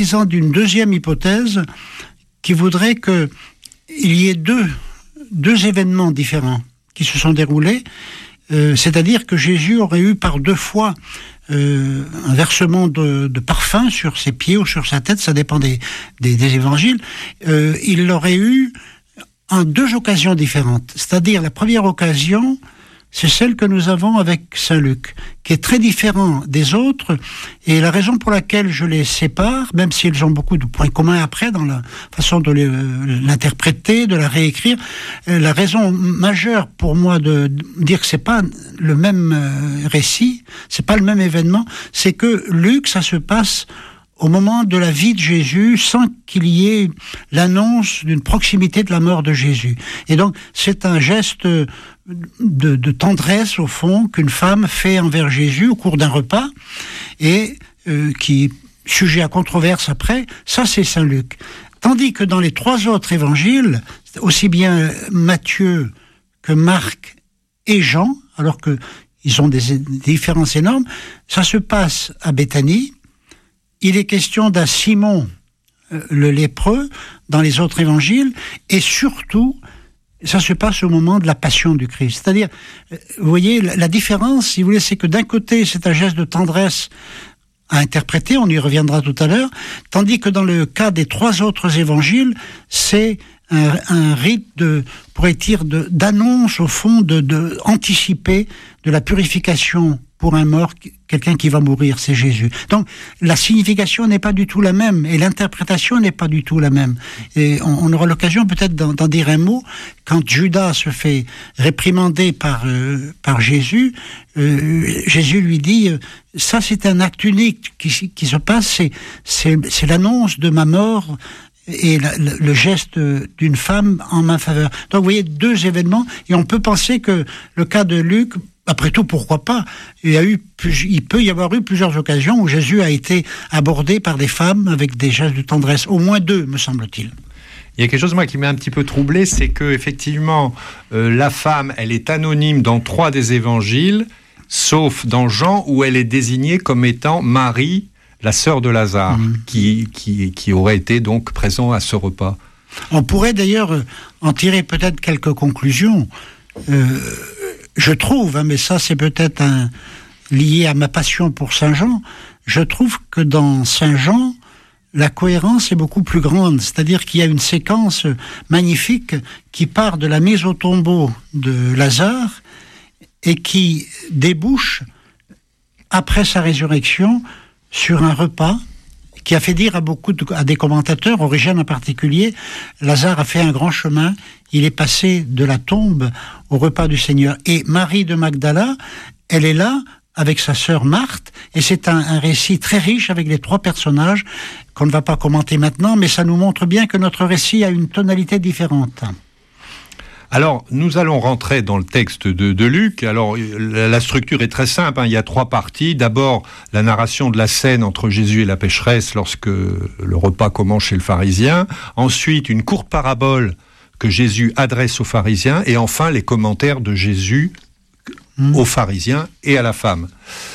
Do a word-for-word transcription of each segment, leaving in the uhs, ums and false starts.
partisan d'une deuxième hypothèse qui voudrait qu'il y ait deux, deux événements différents qui se sont déroulés, euh, c'est-à-dire que Jésus aurait eu par deux fois euh, un versement de, de parfum sur ses pieds ou sur sa tête, ça dépend des, des, des évangiles. Euh, il l'aurait eu en deux occasions différentes, c'est-à-dire la première occasion, c'est celle que nous avons avec Saint Luc, qui est très différent des autres, et la raison pour laquelle je les sépare, même s'ils ont beaucoup de points communs après dans la façon de les, l'interpréter, de la réécrire, la raison majeure pour moi de dire que c'est pas le même récit, c'est pas le même événement, c'est que Luc, ça se passe au moment de la vie de Jésus, sans qu'il y ait l'annonce d'une proximité de la mort de Jésus. Et donc, c'est un geste de, de tendresse, au fond, qu'une femme fait envers Jésus au cours d'un repas, et euh, qui, sujet à controverse après, ça c'est Saint Luc. Tandis que dans les trois autres évangiles, aussi bien Matthieu que Marc et Jean, alors qu'ils ont des, des différences énormes, ça se passe à Béthanie. Il est question d'un Simon, euh, le lépreux, dans les autres évangiles, et surtout, ça se passe au moment de la passion du Christ. C'est-à-dire, euh, vous voyez, la, la différence, si vous voulez, c'est que d'un côté, c'est un geste de tendresse à interpréter, on y reviendra tout à l'heure, tandis que dans le cas des trois autres évangiles, c'est un, un rite de, pourrait dire, de, d'annonce, au fond, de, de anticiper de la purification pour un mort, quelqu'un qui va mourir, c'est Jésus. Donc, la signification n'est pas du tout la même, et l'interprétation n'est pas du tout la même. Et on, on aura l'occasion peut-être d'en, d'en dire un mot, quand Judas se fait réprimander par, euh, par Jésus, euh, Jésus lui dit, euh, ça c'est un acte unique qui, qui se passe, c'est, c'est, c'est l'annonce de ma mort, et la, la, le geste d'une femme en ma faveur. Donc, vous voyez, deux événements, et on peut penser que le cas de Luc, après tout, pourquoi pas? Il y a eu, il peut y avoir eu plusieurs occasions où Jésus a été abordé par des femmes avec des gestes de tendresse. Au moins deux, me semble-t-il. Il y a quelque chose, moi, qui m'a un petit peu troublé, c'est que effectivement, euh, la femme, elle est anonyme dans trois des évangiles, sauf dans Jean, où elle est désignée comme étant Marie, la sœur de Lazare, mmh. qui, qui, qui aurait été donc présent à ce repas. On pourrait d'ailleurs en tirer peut-être quelques conclusions. Euh, je trouve, hein, mais ça c'est peut-être un, lié à ma passion pour Saint Jean, je trouve que dans Saint Jean, la cohérence est beaucoup plus grande, c'est-à-dire qu'il y a une séquence magnifique qui part de la mise au tombeau de Lazare et qui débouche, après sa résurrection, sur un repas qui a fait dire à beaucoup de, à des commentateurs, Origène en particulier, Lazare a fait un grand chemin, il est passé de la tombe au repas du Seigneur. Et Marie de Magdala, elle est là avec sa sœur Marthe, et c'est un, un récit très riche avec les trois personnages qu'on ne va pas commenter maintenant, mais ça nous montre bien que notre récit a une tonalité différente. Alors, nous allons rentrer dans le texte de, de Luc. Alors, la, la structure est très simple, hein. Il y a trois parties. D'abord, la narration de la scène entre Jésus et la pécheresse lorsque le repas commence chez le pharisien. Ensuite, une courte parabole que Jésus adresse aux pharisiens. Et enfin, les commentaires de Jésus mmh. aux pharisiens et à la femme.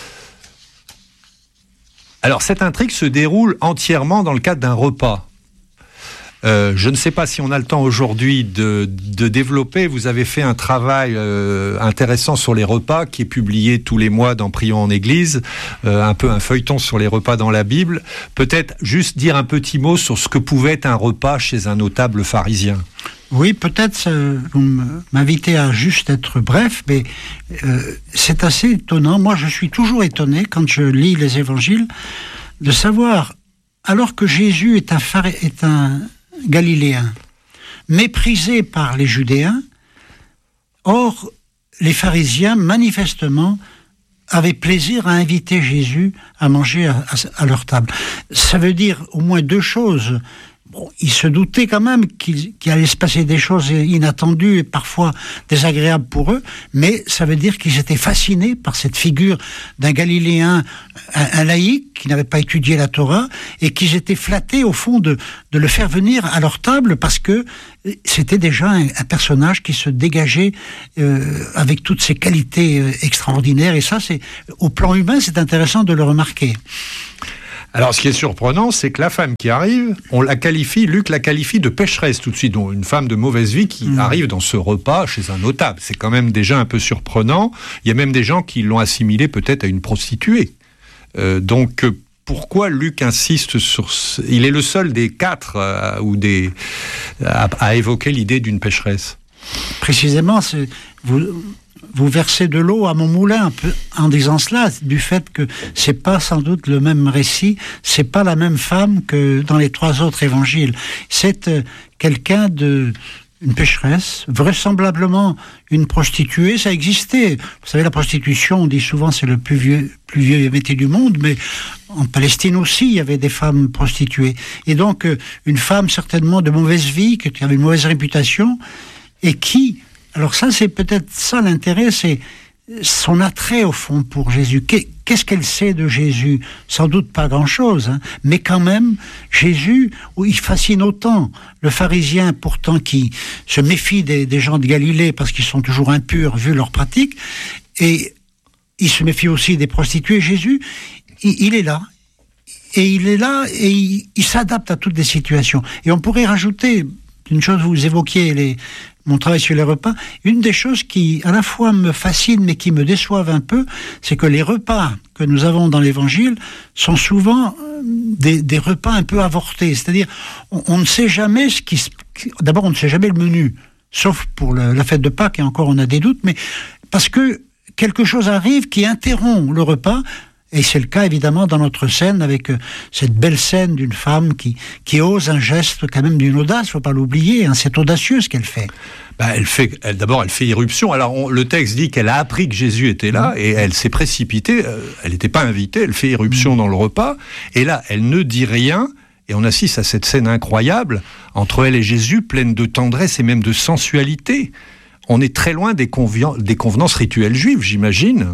Alors, cette intrigue se déroule entièrement dans le cadre d'un repas. Euh, je ne sais pas si on a le temps aujourd'hui de, de développer. Vous avez fait un travail euh, intéressant sur les repas qui est publié tous les mois dans Prions en Église, euh, un peu un feuilleton sur les repas dans la Bible. Peut-être juste dire un petit mot sur ce que pouvait être un repas chez un notable pharisien. Oui, peut-être euh, vous m'invitez à juste être bref, mais euh, c'est assez étonnant. Moi, je suis toujours étonné quand je lis les évangiles de savoir, alors que Jésus est un, phari- est un Galiléen, méprisé par les Judéens, or les pharisiens manifestement avaient plaisir à inviter Jésus à manger à, à, à leur table. Ça veut dire au moins deux choses. Bon, ils se doutaient quand même qu'il, qu'il allait se passer des choses inattendues et parfois désagréables pour eux, mais ça veut dire qu'ils étaient fascinés par cette figure d'un Galiléen, un, un laïc qui n'avait pas étudié la Torah, et qu'ils étaient flattés au fond de, de le faire venir à leur table parce que c'était déjà un, un personnage qui se dégageait euh, avec toutes ses qualités euh, extraordinaires, et ça, c'est, au plan humain, c'est intéressant de le remarquer. Alors, ce qui est surprenant, c'est que la femme qui arrive, on la qualifie, Luc la qualifie de pécheresse tout de suite, donc une femme de mauvaise vie qui mmh. arrive dans ce repas chez un notable. C'est quand même déjà un peu surprenant. Il y a même des gens qui l'ont assimilée peut-être à une prostituée. Euh, donc, pourquoi Luc insiste sur... Ce... Il est le seul des quatre euh, ou des... à, à évoquer l'idée d'une pécheresse. Précisément, c'est... Vous... Vous versez de l'eau à mon moulin un peu, en disant cela, du fait que c'est pas sans doute le même récit, c'est pas la même femme que dans les trois autres évangiles. C'est euh, quelqu'un de... une pécheresse, vraisemblablement une prostituée, ça existait. Vous savez, la prostitution, on dit souvent, c'est le plus vieux, plus vieux métier du monde, mais en Palestine aussi, il y avait des femmes prostituées. Et donc, euh, une femme certainement de mauvaise vie, qui avait une mauvaise réputation, et qui... Alors ça, c'est peut-être ça l'intérêt, c'est son attrait au fond pour Jésus. Qu'est-ce qu'elle sait de Jésus ? Sans doute pas grand-chose, hein, mais quand même, Jésus, où il fascine autant le pharisien pourtant qui se méfie des, des gens de Galilée parce qu'ils sont toujours impurs vu leurs pratiques, et il se méfie aussi des prostituées. Jésus, il, il est là, et il est là, et il, il s'adapte à toutes les situations. Et on pourrait rajouter une chose, vous évoquiez les... mon travail sur les repas, une des choses qui à la fois me fascine mais qui me déçoivent un peu, c'est que les repas que nous avons dans l'Évangile sont souvent des, des repas un peu avortés, c'est-à-dire on, on ne sait jamais ce qui se... D'abord on ne sait jamais le menu, sauf pour le, la fête de Pâques, et encore on a des doutes, mais parce que quelque chose arrive qui interrompt le repas. Et c'est le cas, évidemment, dans notre scène, avec euh, cette belle scène d'une femme qui, qui ose un geste quand même d'une audace, il ne faut pas l'oublier, hein, c'est audacieux ce qu'elle fait. Bah, elle fait elle, d'abord, elle fait irruption. Alors, on, le texte dit qu'elle a appris que Jésus était là, mmh. et elle s'est précipitée, euh, elle n'était pas invitée, elle fait irruption mmh. dans le repas, et là, elle ne dit rien, et on assiste à cette scène incroyable, entre elle et Jésus, pleine de tendresse et même de sensualité. On est très loin des, convien- des convenances rituelles juives, j'imagine.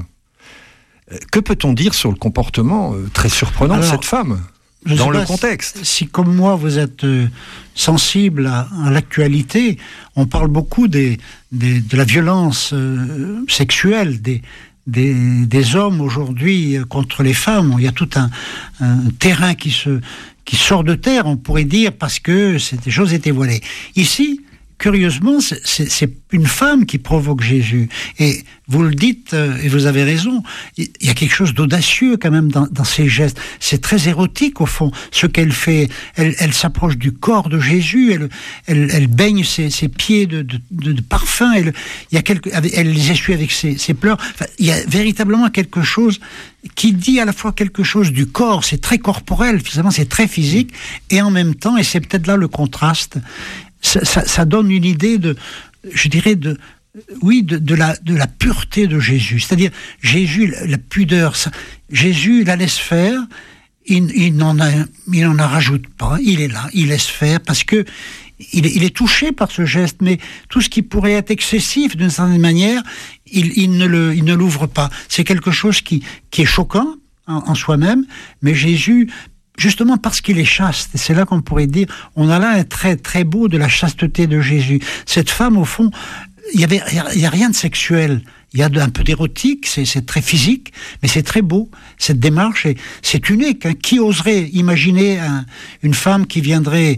Que peut-on dire sur le comportement euh, très surprenant Alors, de cette femme, dans le contexte ? Si, si, comme moi, vous êtes euh, sensible à, à l'actualité, on parle beaucoup des, des, de la violence euh, sexuelle des, des, des hommes aujourd'hui contre les femmes. Il y a tout un, un terrain qui, se, qui sort de terre, on pourrait dire, parce que ces choses étaient voilées. Ici, curieusement, c'est, c'est, c'est une femme qui provoque Jésus. Et vous le dites, euh, et vous avez raison, il y a quelque chose d'audacieux quand même dans, dans ses gestes. C'est très érotique au fond, ce qu'elle fait. Elle, elle s'approche du corps de Jésus, elle, elle, elle baigne ses, ses pieds de, de, de, de parfum, elle, il y a quelque, elle les essuie avec ses, ses pleurs. Enfin, il y a véritablement quelque chose qui dit à la fois quelque chose du corps, c'est très corporel, finalement c'est très physique, et en même temps, et c'est peut-être là le contraste, Ça, ça, ça donne une idée de, je dirais, de, oui, de, de, la, de la pureté de Jésus. C'est-à-dire, Jésus, la, la pudeur, ça, Jésus la laisse faire, il, il, n'en a, il n'en a rajoute pas, il est là, il laisse faire, parce que il, il est touché par ce geste, mais tout ce qui pourrait être excessif d'une certaine manière, il, il, ne, le, il ne l'ouvre pas. C'est quelque chose qui, qui est choquant en, en soi-même, mais Jésus... Justement parce qu'il est chaste, et c'est là qu'on pourrait dire, on a là un trait très beau de la chasteté de Jésus. Cette femme, au fond, il y avait, il y a rien de sexuel. Il y a un peu d'érotique, c'est, c'est très physique, mais c'est très beau. Cette démarche, est, c'est unique. Hein. Qui oserait imaginer un, une femme qui viendrait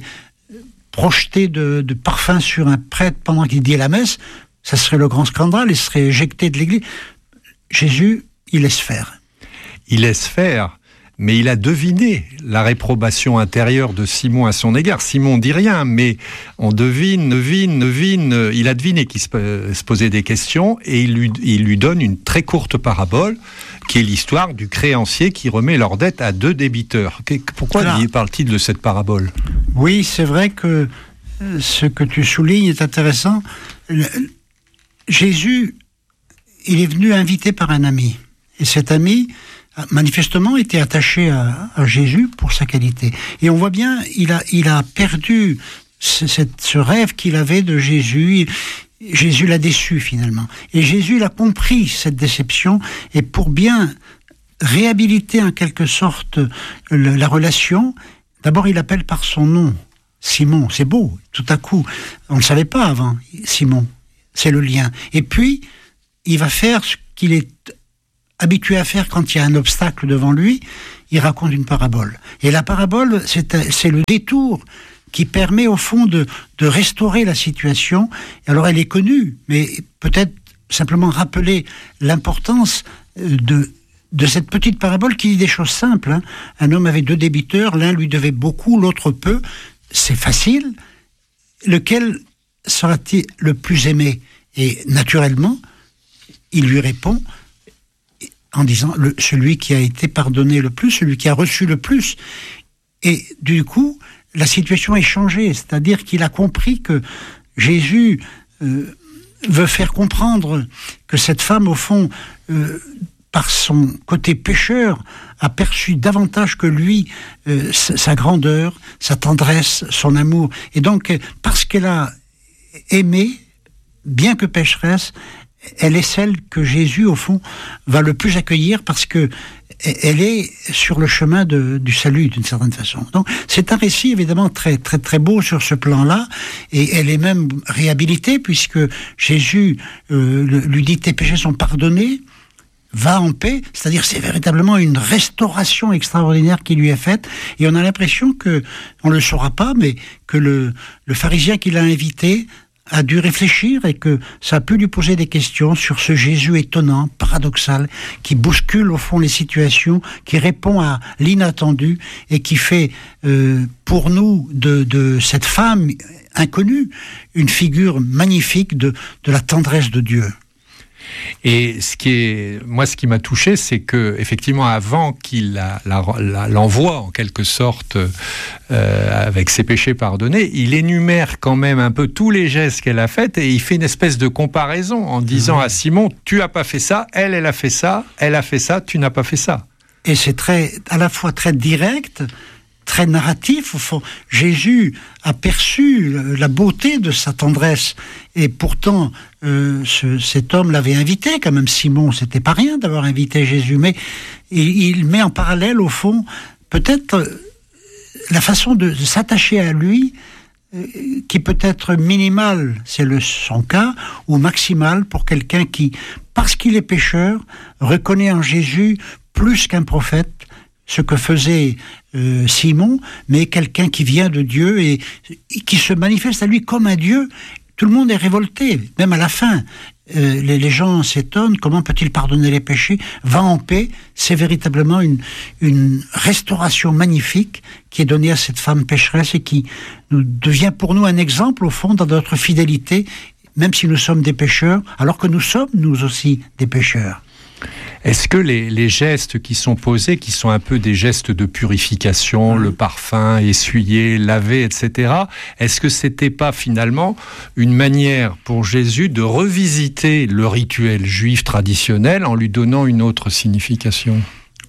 projeter de, de parfum sur un prêtre pendant qu'il dit la messe? Ça serait le grand scandale, il serait éjecté de l'église. Jésus, il laisse faire. Il laisse faire. Mais il a deviné la réprobation intérieure de Simon à son égard. Simon dit rien, mais on devine, devine, devine. Il a deviné qu'il se, se posait des questions et il lui, il lui donne une très courte parabole qui est l'histoire du créancier qui remet leur dette à deux débiteurs. Pourquoi Alors, parle-t-il de cette parabole ? Oui, c'est vrai que ce que tu soulignes est intéressant. Le, Jésus, il est venu invité par un ami. Et cet ami... manifestement était attaché à, à Jésus pour sa qualité. Et on voit bien, il a, il a perdu ce, cette, ce rêve qu'il avait de Jésus. Jésus l'a déçu finalement. Et Jésus l'a compris, cette déception, et pour bien réhabiliter en quelque sorte le, la relation, d'abord il appelle par son nom, Simon. C'est beau, tout à coup. On ne le savait pas avant, Simon. C'est le lien. Et puis, il va faire ce qu'il est habitué à faire quand il y a un obstacle devant lui. il raconte une parabole. Et la parabole, c'est, c'est le détour qui permet au fond de, de restaurer la situation. Alors elle est connue, mais peut-être simplement rappeler l'importance de, de cette petite parabole qui dit des choses simples. Hein. Un homme avait deux débiteurs, l'un lui devait beaucoup, l'autre peu. C'est facile. Lequel sera-t-il le plus aimé ? Et naturellement, il lui répond en disant le, celui qui a été pardonné le plus, celui qui a reçu le plus. Et du coup, la situation est changée, c'est-à-dire qu'il a compris que Jésus euh, veut faire comprendre que cette femme, au fond, euh, par son côté pécheur, a perçu davantage que lui euh, sa grandeur, sa tendresse, son amour. Et donc, parce qu'elle a aimé, bien que pécheresse, elle est celle que Jésus, au fond, va le plus accueillir parce que elle est sur le chemin de, du salut, d'une certaine façon. Donc, c'est un récit, évidemment, très, très, très beau sur ce plan-là, et elle est même réhabilitée, puisque Jésus euh, lui dit « tes péchés sont pardonnés », va en paix, c'est-à-dire c'est véritablement une restauration extraordinaire qui lui est faite, et on a l'impression que, on ne le saura pas, mais que le, le pharisien qui l'a invité a dû réfléchir et que ça a pu lui poser des questions sur ce Jésus étonnant, paradoxal, qui bouscule au fond les situations, qui répond à l'inattendu et qui fait euh, pour nous de, de cette femme inconnue une figure magnifique de, de la tendresse de Dieu. Et ce qui est, moi, ce qui m'a touché, c'est que effectivement, avant qu'il la, la, la, l'envoie en quelque sorte euh, avec ses péchés pardonnés, il énumère quand même un peu tous les gestes qu'elle a faits et il fait une espèce de comparaison en disant mmh. à Simon, tu as pas fait ça, elle, elle a fait ça, elle a fait ça, tu n'as pas fait ça. Et c'est très, à la fois très direct, très narratif, au fond. Jésus a perçu la beauté de sa tendresse, et pourtant, euh, ce, cet homme l'avait invité, quand même Simon, c'était pas rien d'avoir invité Jésus, mais il, il met en parallèle, au fond, peut-être euh, la façon de, de s'attacher à lui, euh, qui peut être minimale, c'est le, son cas, ou maximale pour quelqu'un qui, parce qu'il est pécheur, reconnaît en Jésus plus qu'un prophète, ce que faisait euh, Simon, mais quelqu'un qui vient de Dieu et, et qui se manifeste à lui comme un Dieu. Tout le monde est révolté, même à la fin. Euh, les, les gens s'étonnent, comment peut-il pardonner les péchés ? Va en paix, c'est véritablement une, une restauration magnifique qui est donnée à cette femme pécheresse et qui nous, devient pour nous un exemple, au fond, dans notre fidélité, même si nous sommes des pécheurs, alors que nous sommes, nous aussi, des pécheurs. Est-ce que les, les gestes qui sont posés, qui sont un peu des gestes de purification, mmh. le parfum, essuyer, laver, et cetera, est-ce que c'était pas finalement une manière pour Jésus de revisiter le rituel juif traditionnel en lui donnant une autre signification ?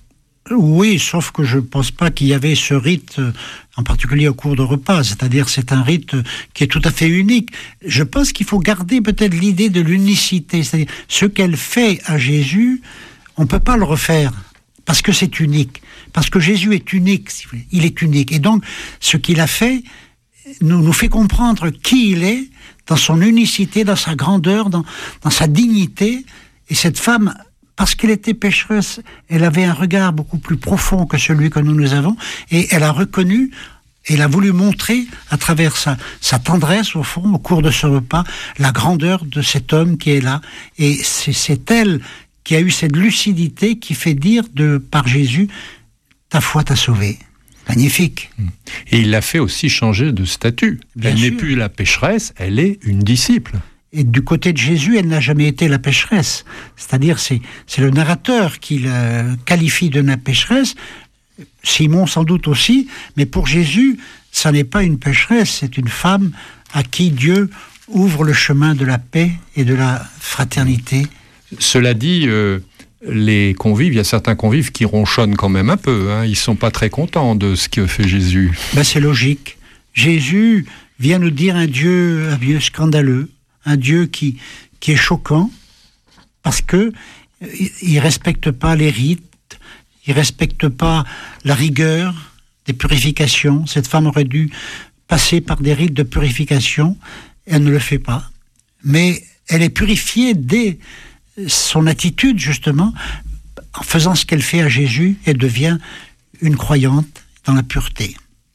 Oui, sauf que je ne pense pas qu'il y avait ce rite, en particulier au cours de repas, c'est-à-dire c'est un rite qui est tout à fait unique. Je pense qu'il faut garder peut-être l'idée de l'unicité, c'est-à-dire ce qu'elle fait à Jésus, on ne peut pas le refaire, parce que c'est unique, parce que Jésus est unique, si vous voulez. Il est unique. Et donc, ce qu'il a fait nous, nous fait comprendre qui il est, dans son unicité, dans sa grandeur, dans, dans sa dignité, et cette femme, parce qu'elle était pécheresse, elle avait un regard beaucoup plus profond que celui que nous nous avons, et elle a reconnu, elle a voulu montrer, à travers sa, sa tendresse, au fond, au cours de ce repas, la grandeur de cet homme qui est là. Et c'est, c'est elle qui a eu cette lucidité qui fait dire de, par Jésus, ta foi t'a sauvé. Magnifique. Et il l'a fait aussi changer de statut. Bien elle sûr. N'est plus la pécheresse, elle est une disciple. Et du côté de Jésus, elle n'a jamais été la pécheresse. C'est-à-dire, c'est, c'est le narrateur qui la qualifie de la pécheresse, Simon sans doute aussi, mais pour Jésus, ça n'est pas une pécheresse, c'est une femme à qui Dieu ouvre le chemin de la paix et de la fraternité. Cela dit, euh, les convives, il y a certains convives qui ronchonnent quand même un peu, hein, ils ne sont pas très contents de ce que fait Jésus. Ben, c'est logique. Jésus vient nous dire un Dieu, un Dieu scandaleux, un Dieu qui, qui est choquant, parce que il ne respecte pas les rites, il ne respecte pas la rigueur des purifications. Cette femme aurait dû passer par des rites de purification, elle ne le fait pas. Mais elle est purifiée dès son attitude, justement, en faisant ce qu'elle fait à Jésus, elle devient une croyante dans la pureté.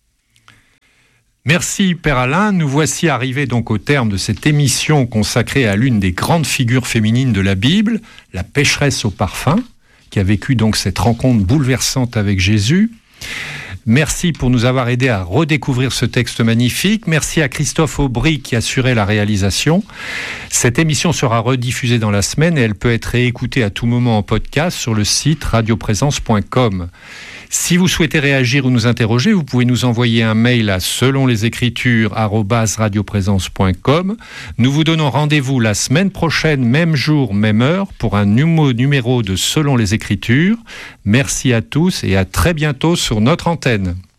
Merci Père Alain, nous voici arrivés donc au terme de cette émission consacrée à l'une des grandes figures féminines de la Bible, la pécheresse au parfum, qui a vécu donc cette rencontre bouleversante avec Jésus. Merci pour nous avoir aidés à redécouvrir ce texte magnifique. Merci à Christophe Aubry qui assurait la réalisation. Cette émission sera rediffusée dans la semaine et elle peut être réécoutée à tout moment en podcast sur le site radio présence point com. Si vous souhaitez réagir ou nous interroger, vous pouvez nous envoyer un mail à selon les écritures arobase radio présence point com. Nous vous donnons rendez-vous la semaine prochaine, même jour, même heure, pour un nouveau numéro de Selon les Écritures. Merci à tous et à très bientôt sur notre antenne.